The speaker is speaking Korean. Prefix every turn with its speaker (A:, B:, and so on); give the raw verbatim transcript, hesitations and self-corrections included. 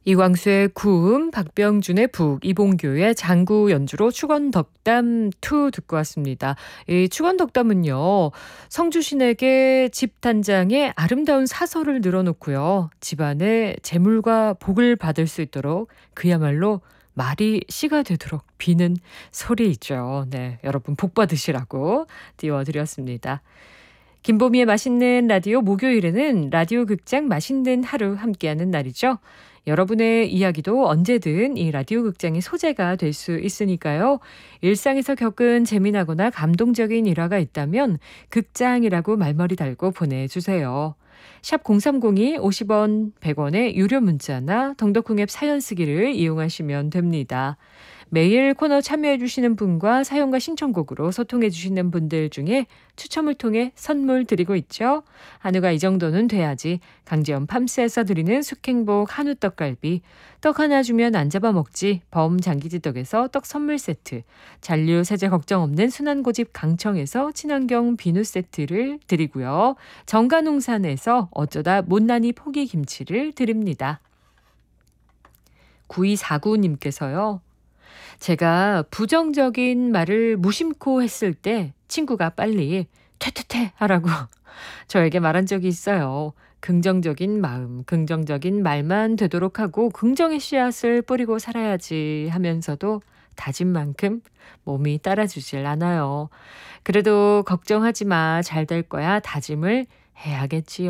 A: 이광수의 구음, 박병준의 북, 이봉규의 장구 연주로 축원덕담 투 듣고 왔습니다. 이 축원덕담은요, 성주신에게 집 단장에 아름다운 사설을 늘어놓고요, 집안에 재물과 복을 받을 수 있도록 그야말로 말이 씨가 되도록 비는 소리이죠. 네, 여러분 복 받으시라고 띄워드렸습니다. 김보미의 맛있는 라디오, 목요일에는 라디오 극장 맛있는 하루 함께하는 날이죠. 여러분의 이야기도 언제든 이 라디오 극장의 소재가 될 수 있으니까요. 일상에서 겪은 재미나거나 감동적인 일화가 있다면 극장이라고 말머리 달고 보내주세요. 샵 공삼공이 오십 원, 백 원의 유료 문자나 덩덕콩 앱 사연 쓰기를 이용하시면 됩니다. 매일 코너 참여해 주시는 분과 사연과 신청곡으로 소통해 주시는 분들 중에 추첨을 통해 선물 드리고 있죠. 한우가 이 정도는 돼야지 강지연 팜스에서 드리는 숙행복 한우 떡갈비, 떡 하나 주면 안 잡아먹지 범장기지떡에서 떡 선물 세트, 잔류 세제 걱정 없는 순환고집 강청에서 친환경 비누 세트를 드리고요. 정가농산에서 어쩌다 못난이 포기김치를 드립니다. 구이사구님께서요. 제가 부정적인 말을 무심코 했을 때 친구가 빨리 퇴퇴퇴 하라고 저에게 말한 적이 있어요. 긍정적인 마음, 긍정적인 말만 되도록 하고 긍정의 씨앗을 뿌리고 살아야지 하면서도 다진 만큼 몸이 따라주질 않아요. 그래도 걱정하지 마, 잘 될 거야 다짐을 해야겠지요.